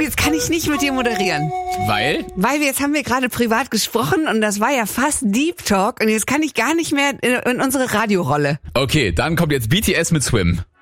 jetzt kann ich nicht mit dir moderieren. Weil? Weil jetzt haben wir gerade privat gesprochen und das war ja fast Deep Talk und jetzt kann ich gar nicht mehr in unsere Radiorolle. Okay, dann kommt jetzt BTS mit Swim.